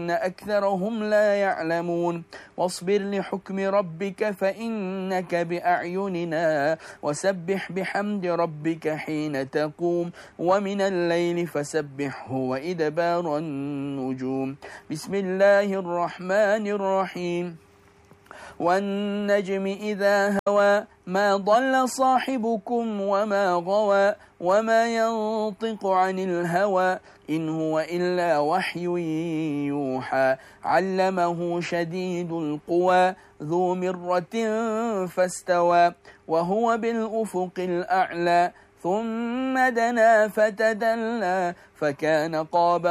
ولكن أكثرهم لا يعلمون واصبر لحكم ربك فإنك بأعيننا وسبح بحمد ربك حين تقوم ومن الليل فسبحه وإدبار النجوم. بسم الله الرحمن الرحيم. والنجم إذا هوى ما ضل صاحبكم وما غوى وما ينطق عن الهوى إن هو إلا وحي يوحى علمه شديد القوى ذو مرة فاستوى وهو بالأفق الأعلى ثم دنا فتدلى فكان قاب